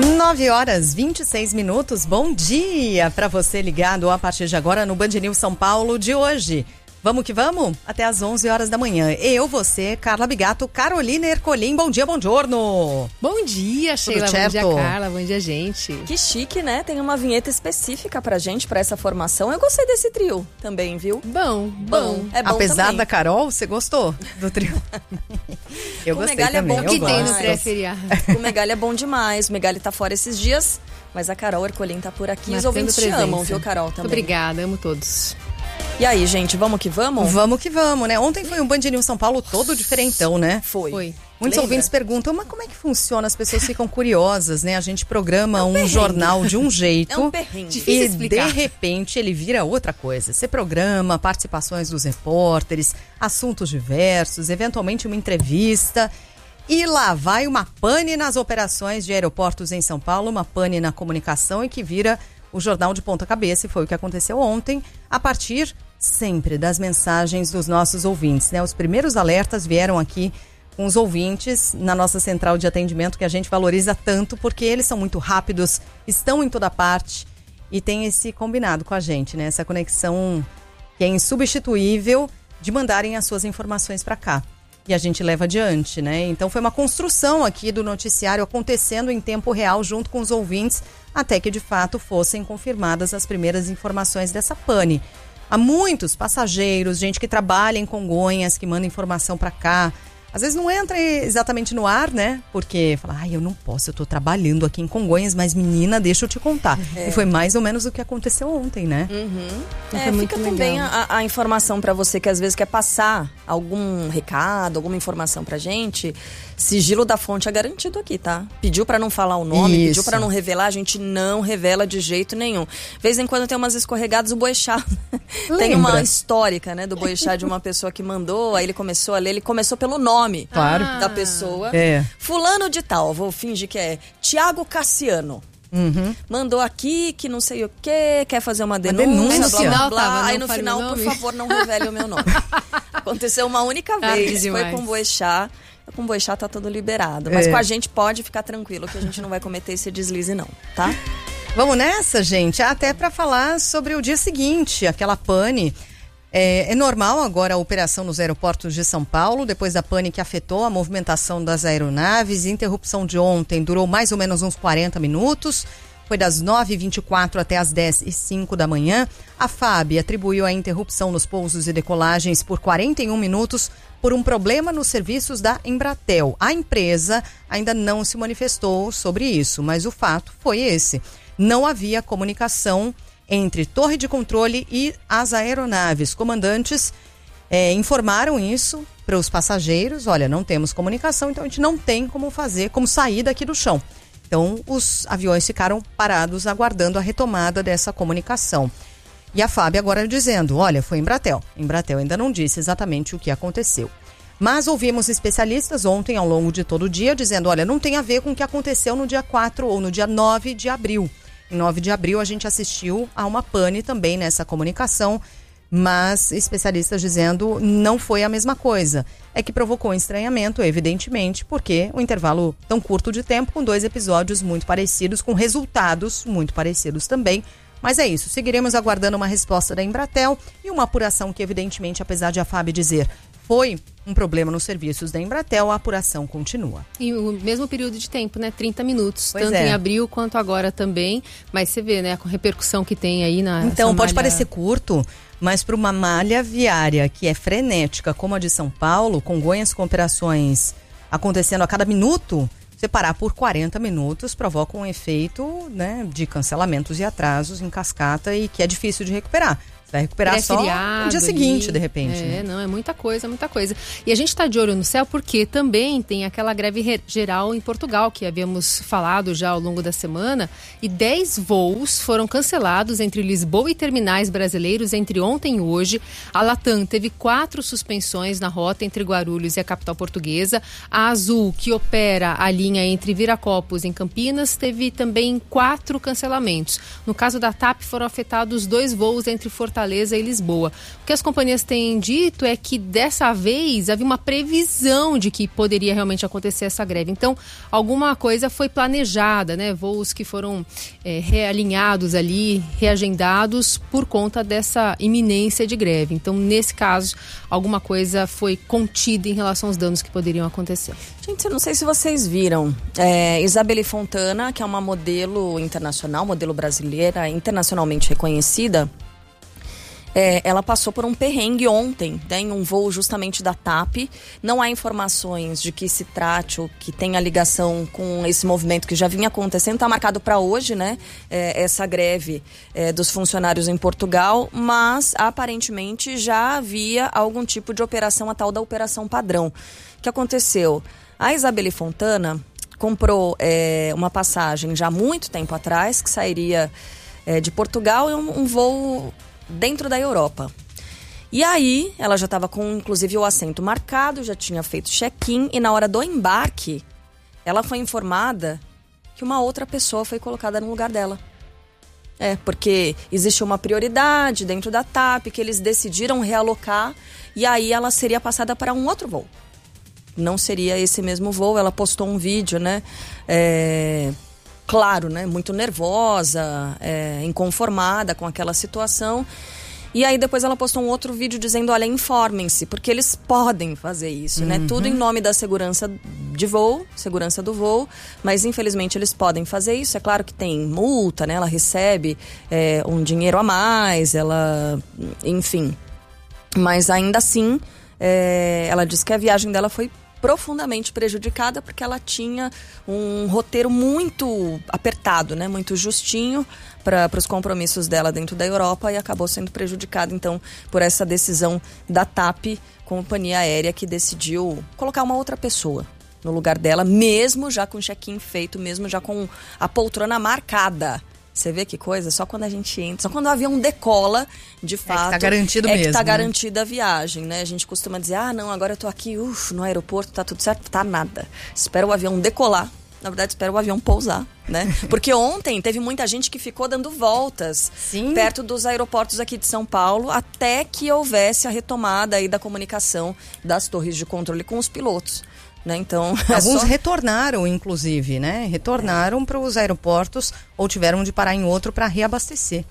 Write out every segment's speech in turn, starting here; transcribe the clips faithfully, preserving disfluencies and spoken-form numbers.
nove horas e vinte e seis minutos. Bom dia para você ligado a partir de agora no Band News São Paulo de hoje. Vamos que vamos? Até às onze horas da manhã. Eu, você, Carla Bigato, Carolina Ercolim. Bom dia, bom giorno. Bom dia, Sheila. Bom dia, Carla. Bom dia, gente. Que chique, né? Tem uma vinheta específica pra gente, pra essa formação. Eu gostei desse trio também, viu? Bom, bom. É bom Apesar também. da Carol, você gostou do trio? Eu o gostei Megali também. É bom eu que gosto. tem no pré-feriado. O Megali é bom demais. O Megali tá fora esses dias, mas a Carol Ercolim tá por aqui. Marcando Os ouvintes te presença. amam, viu, Carol? Também. Muito obrigada, amo todos. E aí, gente, vamos que vamos? Vamos que vamos, né? Ontem foi um Band News São Paulo todo diferentão, né? Foi. Foi. Muitos Lembra? ouvintes perguntam, mas como é que funciona? As pessoas ficam curiosas, né? A gente programa É um um perrengue. jornal de um jeito. É um perrengue. Difícil E explicar. de repente ele vira outra coisa. Você programa participações dos repórteres, assuntos diversos, eventualmente uma entrevista. E lá vai uma pane nas operações de aeroportos em São Paulo, uma pane na comunicação e que vira o jornal de ponta cabeça. E foi o que aconteceu ontem, a partir sempre das mensagens dos nossos ouvintes, né? Os primeiros alertas vieram aqui com os ouvintes na nossa central de atendimento, que a gente valoriza tanto, porque eles são muito rápidos, estão em toda parte e tem esse combinado com a gente, né? Essa conexão que é insubstituível de mandarem as suas informações para cá. E a gente leva adiante, né? Então foi uma construção aqui do noticiário acontecendo em tempo real junto com os ouvintes, até que de fato fossem confirmadas as primeiras informações dessa pane. Há muitos passageiros, gente que trabalha em Congonhas, que manda informação para cá. Às vezes não entra exatamente no ar, né? Porque fala, ai, eu não posso, eu tô trabalhando aqui em Congonhas, mas menina, deixa eu te contar. É. E foi mais ou menos o que aconteceu ontem, né? Uhum. Foi É, muito fica também legal. a, a informação pra você que às vezes quer passar algum recado, alguma informação pra gente. Sigilo da fonte é garantido aqui, tá? Pediu pra não falar o nome, Isso. pediu pra não revelar, a gente não revela de jeito nenhum. De vez em quando tem umas escorregadas, o Boechat tem uma histórica, né, do Boechat de uma pessoa que mandou, aí ele começou a ler, ele começou pelo nome Claro. da pessoa. É. Fulano de tal, vou fingir que é Tiago Cassiano. Uhum. Mandou aqui que não sei o que, quer fazer uma denúncia, denúncia. blá, blá, No final blá. tava, não Aí no fale final, meu por nome. favor, não revele o meu nome. Aconteceu uma única Ah, vez, que foi demais. com o Boechat. Com o Boechat tá tudo liberado. Mas É. com a gente pode ficar tranquilo que a gente não vai cometer esse deslize não, tá? Vamos nessa, gente? Até para falar sobre o dia seguinte, aquela pane. É, é normal agora a operação nos aeroportos de São Paulo, depois da pane que afetou a movimentação das aeronaves. Interrupção de ontem durou mais ou menos uns quarenta minutos. Foi das nove e vinte e quatro até as dez e cinco da manhã. A F A B atribuiu a interrupção nos pousos e decolagens por quarenta e um minutos por um problema nos serviços da Embratel. A empresa ainda não se manifestou sobre isso, mas o fato foi esse. Não havia comunicação entre torre de controle e as aeronaves. Comandantes é, informaram isso para os passageiros. Olha, não temos comunicação, então a gente não tem como fazer, como sair daqui do chão. Então, os aviões ficaram parados aguardando a retomada dessa comunicação. E a F A B agora dizendo, olha, foi Embratel. Embratel ainda não disse exatamente o que aconteceu. Mas ouvimos especialistas ontem, ao longo de todo o dia, dizendo, olha, não tem a ver com o que aconteceu no dia quatro ou no dia nove de abril. Em nove de abril, a gente assistiu a uma pane também nessa comunicação, mas especialistas dizendo não foi a mesma coisa. É que provocou estranhamento, evidentemente, porque o intervalo tão curto de tempo, com dois episódios muito parecidos, com resultados muito parecidos também. Mas é isso, seguiremos aguardando uma resposta da Embratel e uma apuração que, evidentemente, apesar de a F A B dizer foi um problema nos serviços da Embratel, a apuração continua. E o mesmo período de tempo, né? trinta minutos, Pois tanto é. em abril quanto agora também. Mas você vê, né? Com a repercussão que tem aí na... Então, essa pode malha- parecer curto, mas para uma malha viária que é frenética, como a de São Paulo, Congonhas com operações acontecendo a cada minuto, você parar por quarenta minutos provoca um efeito, né, de cancelamentos e atrasos em cascata e que é difícil de recuperar. Você vai recuperar só no dia seguinte, ali. de repente. É, né? não, é muita coisa, muita coisa. E a gente está de olho no céu porque também tem aquela greve re- geral em Portugal, que havíamos falado já ao longo da semana, e dez voos foram cancelados entre Lisboa e terminais brasileiros entre ontem e hoje. A Latam teve quatro suspensões na rota entre Guarulhos e a capital portuguesa. A Azul, que opera a linha entre Viracopos e Campinas, teve também quatro cancelamentos. No caso da TAP, foram afetados dois voos entre Fortaleza Fortaleza e Lisboa. O que as companhias têm dito é que dessa vez havia uma previsão de que poderia realmente acontecer essa greve. Então, alguma coisa foi planejada, né? Voos que foram é, realinhados ali, reagendados por conta dessa iminência de greve. Então, nesse caso, alguma coisa foi contida em relação aos danos que poderiam acontecer. Gente, eu não sei se vocês viram. É, Isabelle Fontana, que é uma modelo internacional, modelo brasileira, internacionalmente reconhecida, é, ela passou por um perrengue ontem, né, em um voo justamente da TAP. Não há informações de que se trate ou que tenha ligação com esse movimento que já vinha acontecendo. Está marcado para hoje, né, é, essa greve é, dos funcionários em Portugal, mas aparentemente já havia algum tipo de operação, a tal da operação padrão. O que aconteceu? A Isabelle Fontana comprou é, uma passagem já há muito tempo atrás, que sairia é, de Portugal, em um, um voo dentro da Europa. E aí, ela já estava com, inclusive, o assento marcado, já tinha feito check-in, e na hora do embarque, ela foi informada que uma outra pessoa foi colocada no lugar dela. É, porque existe uma prioridade dentro da TAP, que eles decidiram realocar, e aí ela seria passada para um outro voo. Não seria esse mesmo voo. Ela postou um vídeo, né? É, claro, né? Muito nervosa, é, inconformada com aquela situação. E aí depois ela postou um outro vídeo dizendo, olha, informem-se, porque eles podem fazer isso, uhum. né? Tudo em nome da segurança de voo, segurança do voo, mas infelizmente eles podem fazer isso. É claro que tem multa, né? Ela recebe é, um dinheiro a mais, ela... enfim. Mas ainda assim, é, ela disse que a viagem dela foi profundamente prejudicada porque ela tinha um roteiro muito apertado, né? Muito justinho para os compromissos dela dentro da Europa, e acabou sendo prejudicada então por essa decisão da TAP, companhia aérea, que decidiu colocar uma outra pessoa no lugar dela, mesmo já com o check-in feito, mesmo já com a poltrona marcada. Você vê que coisa? Só quando a gente entra, só quando o avião decola, de fato, é que tá garantido é mesmo, que tá né? garantida a viagem, né? A gente costuma dizer, ah, não, agora eu tô aqui, uf, no aeroporto, tá tudo certo. Tá nada. Espera o avião decolar. Na verdade, espera o avião pousar, né? Porque ontem teve muita gente que ficou dando voltas Sim. perto dos aeroportos aqui de São Paulo, até que houvesse a retomada aí da comunicação das torres de controle com os pilotos. Né? Então, alguns é só... retornaram, inclusive, né? Retornaram é. para os aeroportos ou tiveram de parar em outro para reabastecer.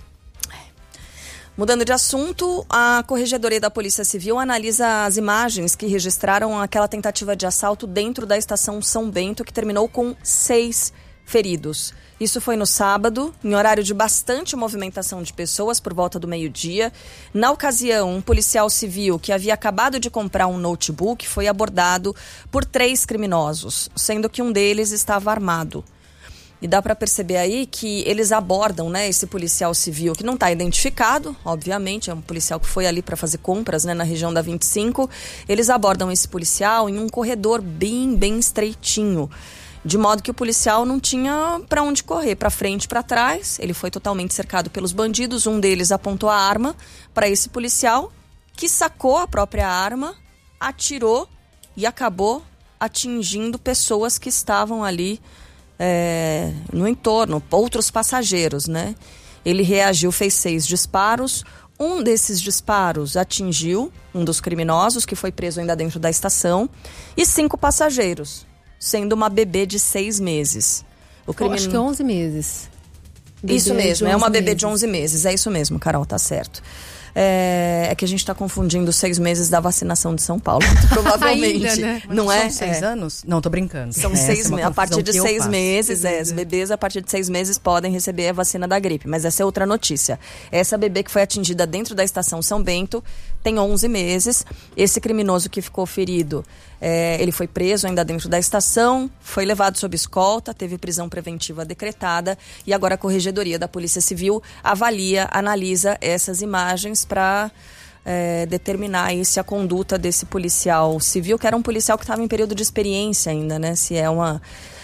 Mudando de assunto, a Corregedoria da Polícia Civil analisa as imagens que registraram aquela tentativa de assalto dentro da estação São Bento, que terminou com seis feridos. Isso foi no sábado, em horário de bastante movimentação de pessoas, por volta do meio-dia. Na ocasião, um policial civil que havia acabado de comprar um notebook foi abordado por três criminosos, sendo que um deles estava armado. E dá para perceber aí que eles abordam, né, esse policial civil, que não está identificado, obviamente, é um policial que foi ali para fazer compras, né, na região da vinte e cinco. Eles abordam esse policial em um corredor bem, bem estreitinho, de modo que o policial não tinha para onde correr, para frente, para trás. Ele foi totalmente cercado pelos bandidos. Um deles apontou a arma para esse policial, que sacou a própria arma, atirou e acabou atingindo pessoas que estavam ali é, no entorno, outros passageiros, né? Ele reagiu, fez seis disparos. Um desses disparos atingiu um dos criminosos, que foi preso ainda dentro da estação, e cinco passageiros, sendo uma bebê de seis meses. O crimin... Acho que é onze meses. Bebê isso mesmo, é uma bebê meses. de onze meses. É isso mesmo, Carol, tá certo. É, é que a gente está confundindo os seis meses da vacinação de São Paulo, provavelmente. Ainda, né? Não, não é? São seis é. anos? Não, tô brincando. São é, seis é A partir de seis faço. meses, é, os bebês a partir de seis meses podem receber a vacina da gripe. Mas essa é outra notícia. Essa bebê que foi atingida dentro da estação São Bento tem onze meses. Esse criminoso que ficou ferido, é, ele foi preso ainda dentro da estação, foi levado sob escolta, teve prisão preventiva decretada, e agora a Corregedoria da Polícia Civil avalia, analisa essas imagens para é, determinar aí se a conduta desse policial civil, que era um policial que estava em período de experiência ainda, né? Se é uma,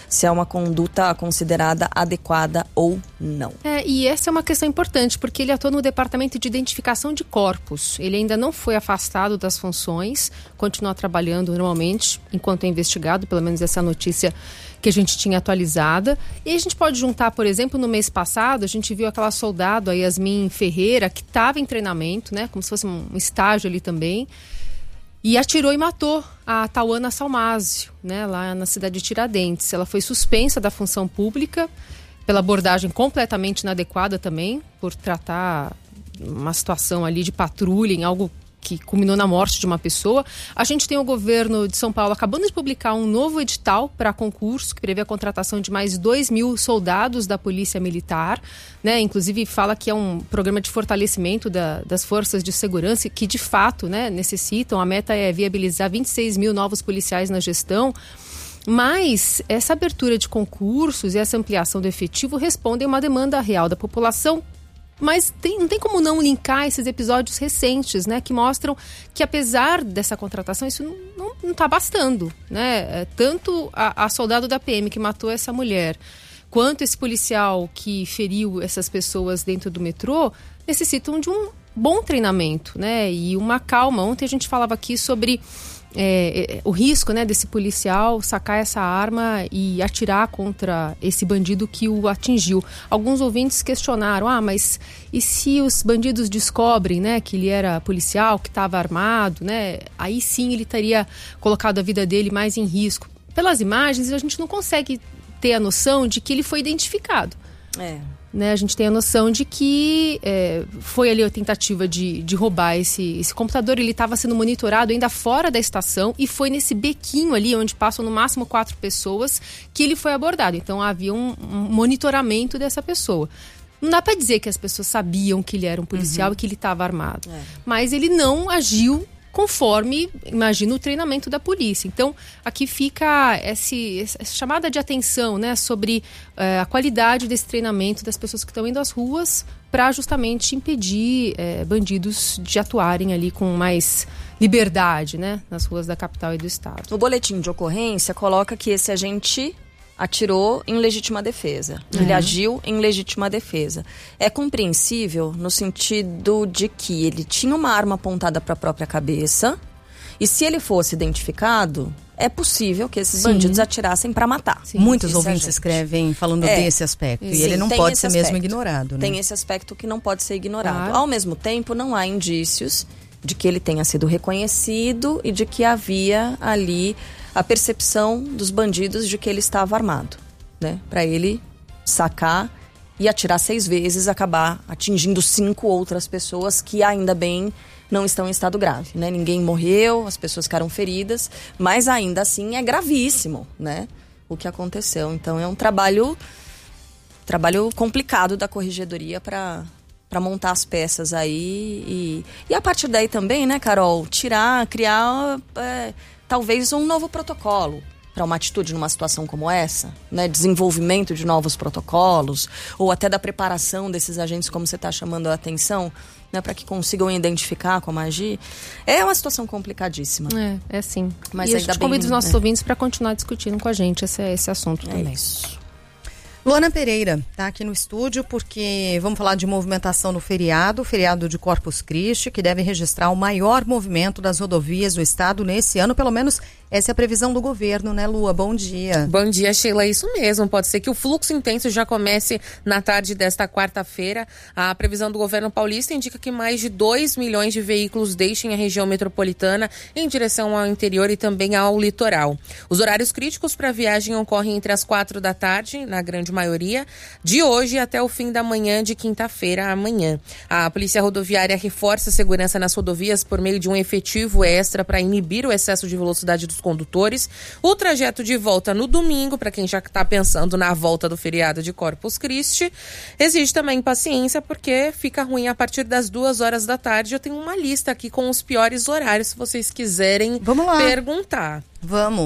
se é uma conduta considerada adequada ou não. É, e essa é uma questão importante, porque ele atua no Departamento de Identificação de Corpos. Ele ainda não foi afastado das funções, continua trabalhando normalmente enquanto é investigado, pelo menos essa notícia que a gente tinha atualizada. E a gente pode juntar, por exemplo, no mês passado, a gente viu aquela soldado, a Yasmin Ferreira, que estava em treinamento, né, como se fosse um estágio ali também, e atirou e matou a Tauana Salmásio, né, lá na cidade de Tiradentes. Ela foi suspensa da função pública pela abordagem completamente inadequada também, por tratar uma situação ali de patrulha em algo que culminou na morte de uma pessoa. A gente tem o governo de São Paulo acabando de publicar um novo edital para concurso que prevê a contratação de mais dois mil soldados da Polícia Militar, né? Inclusive fala que é um programa de fortalecimento da, das forças de segurança que de fato, né, necessitam. A meta é viabilizar vinte e seis mil novos policiais na gestão. Mas essa abertura de concursos e essa ampliação do efetivo respondem a uma demanda real da população. Mas tem, não tem como não linkar esses episódios recentes, né, que mostram que apesar dessa contratação, isso não está bastando, né? Tanto a, a soldado da P M que matou essa mulher, quanto esse policial que feriu essas pessoas dentro do metrô, necessitam de um bom treinamento, né, e uma calma. Ontem a gente falava aqui sobre É, é, o risco, né, desse policial sacar essa arma e atirar contra esse bandido que o atingiu. Alguns ouvintes questionaram, ah, mas e se os bandidos descobrem, né, que ele era policial, que estava armado, né, aí sim ele teria colocado a vida dele mais em risco. Pelas imagens a gente não consegue ter a noção de que ele foi identificado. É. Né, a gente tem a noção de que é, foi ali a tentativa de, de roubar esse, esse computador. Ele estava sendo monitorado ainda fora da estação e foi nesse bequinho ali, onde passam no máximo quatro pessoas, que ele foi abordado. Então havia um, um monitoramento dessa pessoa. Não dá para dizer que as pessoas sabiam que ele era um policial, uhum, e que ele estava armado. É. Mas ele não agiu conforme, imagina, o treinamento da polícia. Então, aqui fica esse, essa chamada de atenção, né, sobre uh, a qualidade desse treinamento das pessoas que estão indo às ruas para justamente impedir uh, bandidos de atuarem ali com mais liberdade, né, nas ruas da capital e do estado. O boletim de ocorrência coloca que esse agente atirou em legítima defesa. Uhum. Ele agiu em legítima defesa. É compreensível no sentido de que ele tinha uma arma apontada para a própria cabeça e se ele fosse identificado, é possível que esses, sim, bandidos atirassem para matar. Sim, muitos ouvintes agente. escrevem falando é, desse aspecto. Sim, e ele não pode ser aspecto, mesmo ignorado. Né? Tem esse aspecto que não pode ser ignorado. Claro. Ao mesmo tempo, não há indícios de que ele tenha sido reconhecido e de que havia ali a percepção dos bandidos de que ele estava armado, né? Para ele sacar e atirar seis vezes, acabar atingindo cinco outras pessoas que ainda bem não estão em estado grave, né? Ninguém morreu, as pessoas ficaram feridas, mas ainda assim é gravíssimo, né? O que aconteceu. Então é um trabalho, trabalho complicado da corregedoria para para montar as peças aí e, e a partir daí também, né, Carol, tirar, criar é, talvez um novo protocolo para uma atitude numa situação como essa, né, desenvolvimento de novos protocolos ou até da preparação desses agentes, como você está chamando a atenção, né, para que consigam identificar como agir. É uma situação complicadíssima. É, é sim. Mas e a gente convida os nossos é. ouvintes para continuar discutindo com a gente esse, esse assunto é também. Isso. Luana Pereira está aqui no estúdio porque vamos falar de movimentação no feriado, feriado de Corpus Christi, que deve registrar o maior movimento das rodovias do estado nesse ano, pelo menos essa é a previsão do governo, né, Lua? Bom dia. Bom dia, Sheila. É isso mesmo. Pode ser que o fluxo intenso já comece na tarde desta quarta-feira. A previsão do governo paulista indica que mais de dois milhões de veículos deixem a região metropolitana em direção ao interior e também ao litoral. Os horários críticos para a viagem ocorrem entre as quatro da tarde, na grande maioria, de hoje até o fim da manhã de quinta-feira amanhã. A Polícia Rodoviária reforça a segurança nas rodovias por meio de um efetivo extra para inibir o excesso de velocidade dos condutores. O trajeto de volta no domingo, para quem já está pensando na volta do feriado de Corpus Christi, exige também paciência, porque fica ruim a partir das duas horas da tarde. Eu tenho uma lista aqui com os piores horários, se vocês quiserem Vamos lá. perguntar. Vamos.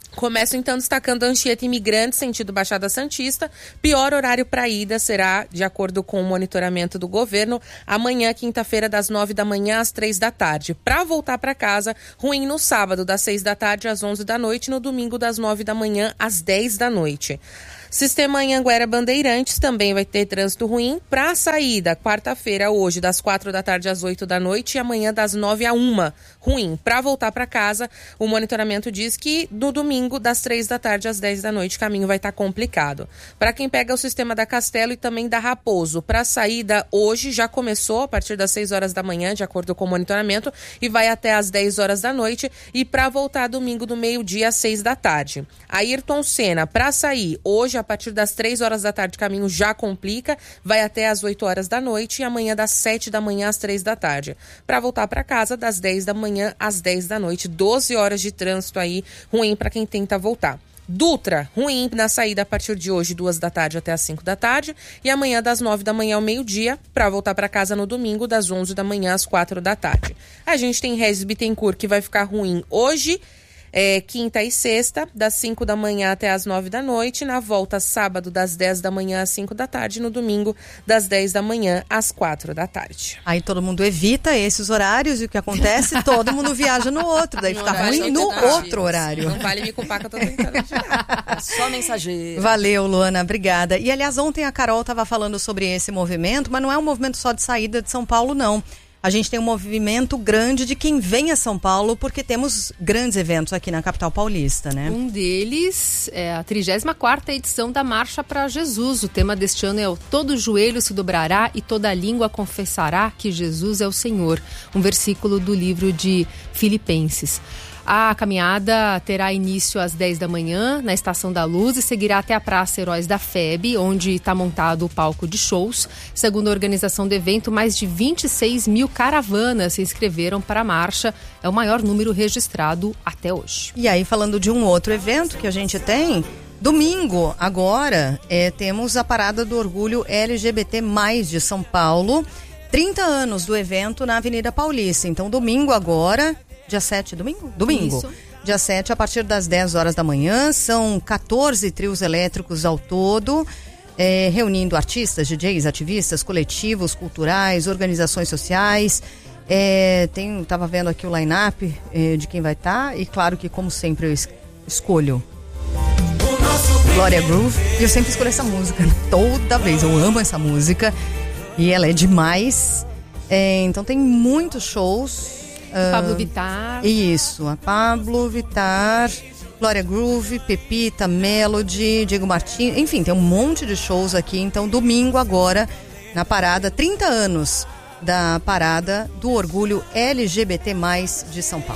Começo então destacando a Anchieta Imigrantes, sentido Baixada Santista. Pior horário para ida será, de acordo com o monitoramento do governo, amanhã, quinta-feira, das nove da manhã às três da tarde. Para voltar para casa, ruim no sábado, das seis da tarde às onze da noite, no domingo, das nove da manhã às dez da noite. Sistema Anhanguera Bandeirantes também vai ter trânsito ruim para a saída, quarta-feira, hoje, das quatro da tarde às oito da noite e amanhã das nove à uma. Ruim. Para voltar para casa, o monitoramento diz que no domingo, das três da tarde às dez da noite, o caminho vai estar complicado. Para quem pega o sistema da Castelo e também da Raposo, para a saída hoje já começou a partir das seis horas da manhã, de acordo com o monitoramento, e vai até às dez horas da noite, e para voltar domingo do meio-dia às seis da tarde. Ayrton Senna, para sair hoje, a partir das três horas da tarde, o caminho já complica, vai até às oito horas da noite e amanhã das sete da manhã às três da tarde. Para voltar para casa, das dez da manhã às dez da noite, doze horas de trânsito aí, ruim para quem tenta voltar. Dutra, ruim na saída a partir de hoje, duas da tarde até às cinco da tarde, e amanhã das nove da manhã ao meio-dia, para voltar para casa no domingo, das onze da manhã às quatro da tarde. A gente tem Regis Bittencourt, que vai ficar ruim hoje, É, quinta e sexta, das cinco da manhã até as nove da noite, na volta sábado das dez da manhã às cinco da tarde, no domingo das dez da manhã às quatro da tarde. Aí todo mundo evita esses horários e o que acontece? Todo mundo viaja no outro, daí No fica horário ruim no alternativo. outro horário. Não vale me culpar que eu tô tentando tirar. Só mensageiro. Valeu, Luana, obrigada. E aliás, ontem a Carol estava falando sobre esse movimento, mas não é um movimento só de saída de São Paulo, não. A gente tem um movimento grande de quem vem a São Paulo, porque temos grandes eventos aqui na capital paulista, né? Um deles é a trigésima quarta edição da Marcha para Jesus. O tema deste ano é o Todo joelho se dobrará e toda língua confessará que Jesus é o Senhor. Um versículo do livro de Filipenses. A caminhada terá início às dez da manhã na Estação da Luz e seguirá até a Praça Heróis da F E B, onde está montado o palco de shows. Segundo a organização do evento, mais de vinte e seis mil caravanas se inscreveram para a marcha. É o maior número registrado até hoje. E aí, falando de um outro evento que a gente tem, domingo agora é, temos a Parada do Orgulho L G B T mais, de São Paulo. trinta anos do evento na Avenida Paulista. Então, domingo agora... Dia sete, domingo? Domingo. Isso. Dia sete, a partir das dez horas da manhã, são quatorze trios elétricos ao todo, é, reunindo artistas, D Js, ativistas, coletivos culturais, organizações sociais. É, tem, tava vendo aqui o line-up é, de quem vai estar, tá, e claro que, como sempre, eu es- escolho Gloria Groove, e eu sempre escolho essa música, toda vez, eu amo essa música, e ela é demais. É, então tem muitos shows. Pablo Vittar. Isso, a Pablo Vittar, Gloria Groove, Pepita, Melody, Diego Martins, enfim, tem um monte de shows aqui. Então, domingo agora, na parada, trinta anos da Parada do Orgulho L G B T mais, de São Paulo.